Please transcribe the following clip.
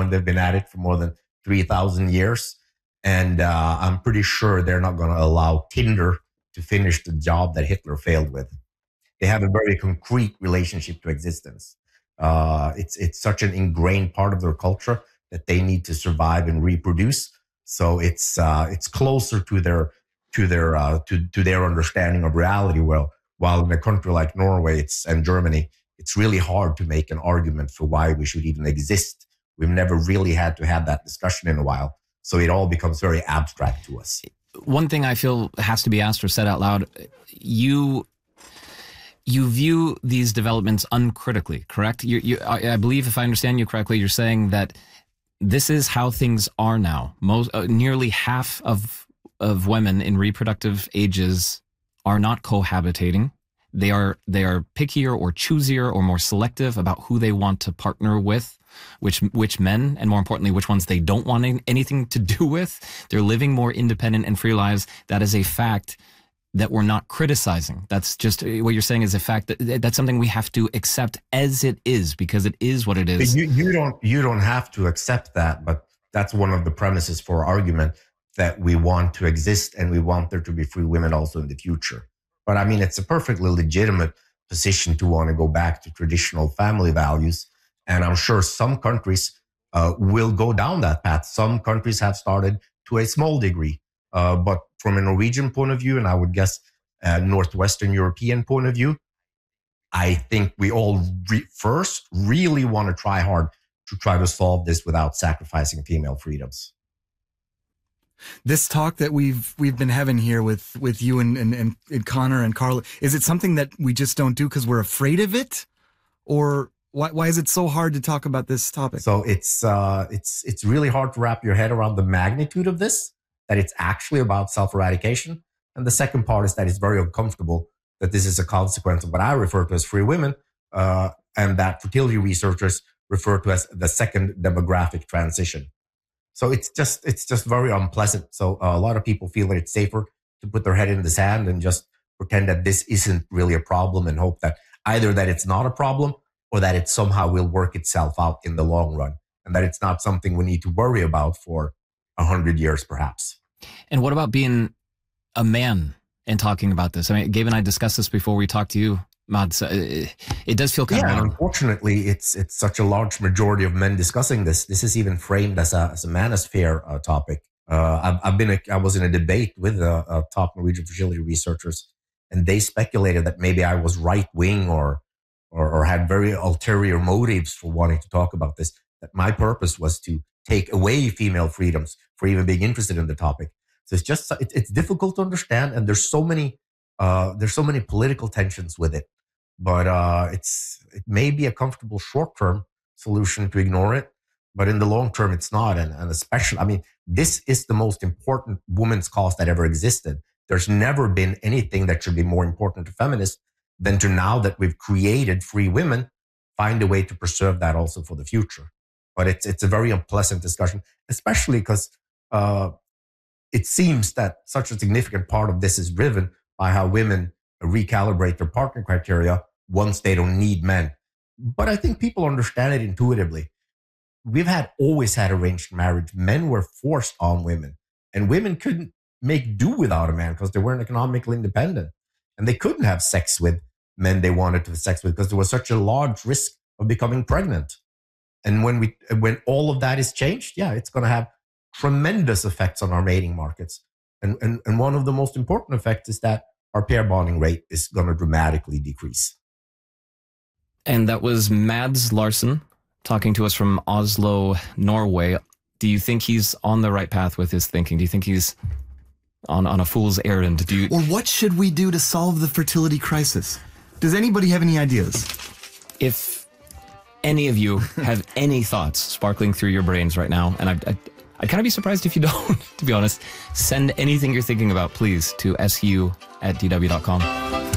and they've been at it for more than 3,000 years. And I'm pretty sure they're not going to allow Tinder to finish the job that Hitler failed with. They have a very concrete relationship to existence. It's such an ingrained part of their culture that they need to survive and reproduce. So it's closer to their understanding of reality. While in a country like Norway and Germany, it's really hard to make an argument for why we should even exist. We've never really had to have that discussion in a while. So it all becomes very abstract to us. One thing I feel has to be asked or said out loud, you view these developments uncritically, correct? I believe, if I understand you correctly, you're saying that this is how things are now. Nearly half of women in reproductive ages are not cohabitating. They are pickier or choosier or more selective about who they want to partner with, which men, and more importantly, which ones they don't want anything to do with. They're living more independent and free lives. That is a fact that we're not criticizing. That's just what you're saying is a fact that's something we have to accept as it is, because it is what it is. You don't have to accept that, but that's one of the premises for our argument, that we want to exist and we want there to be free women also in the future. But I mean, it's a perfectly legitimate position to want to go back to traditional family values. And I'm sure some countries will go down that path. Some countries have started to a small degree. But from a Norwegian point of view, and I would guess Northwestern European point of view, I think we all first really want to try hard to try to solve this without sacrificing female freedoms. This talk that we've been having here with you and Connor and Carla, is it something that we just don't do because we're afraid of it? Or why is it so hard to talk about this topic? So it's really hard to wrap your head around the magnitude of this, that it's actually about self-eradication. And the second part is that it's very uncomfortable that this is a consequence of what I refer to as free women, and that fertility researchers refer to as the second demographic transition. So it's just very unpleasant. So a lot of people feel that it's safer to put their head in the sand and just pretend that this isn't really a problem and hope that either that it's not a problem or that it somehow will work itself out in the long run, and that it's not something we need to worry about for 100 years, perhaps. And what about being a man and talking about this? I mean, Gabe and I discussed this before we talked to you, Mads. It does feel kind of... Yeah, unfortunately, it's such a large majority of men discussing this. This is even framed as a manosphere topic. I was in a debate with top Norwegian fertility researchers, and they speculated that maybe I was right-wing or had very ulterior motives for wanting to talk about this, that my purpose was to take away female freedoms for even being interested in the topic. So it's difficult to understand, and there's so many political tensions with it. But it may be a comfortable short-term solution to ignore it, but in the long term, it's not. And especially, I mean, this is the most important women's cause that ever existed. There's never been anything that should be more important to feminists than to, now that we've created free women, find a way to preserve that also for the future. But it's a very unpleasant discussion, especially because it seems that such a significant part of this is driven by how women recalibrate their partner criteria once they don't need men. But I think people understand it intuitively. We've always had arranged marriage. Men were forced on women, and women couldn't make do without a man because they weren't economically independent, and they couldn't have sex with men they wanted to have sex with because there was such a large risk of becoming pregnant. And when all of that is changed, yeah, it's going to have tremendous effects on our mating markets. And one of the most important effects is that our pair bonding rate is going to dramatically decrease. And that was Mads Larsen talking to us from Oslo, Norway. Do you think he's on the right path with his thinking? Do you think he's on a fool's errand? Or what should we do to solve the fertility crisis? Does anybody have any ideas? If any of you have any thoughts sparkling through your brains right now, and I'd kind of be surprised if you don't, to be honest, send anything you're thinking about, please, to su@dw.com.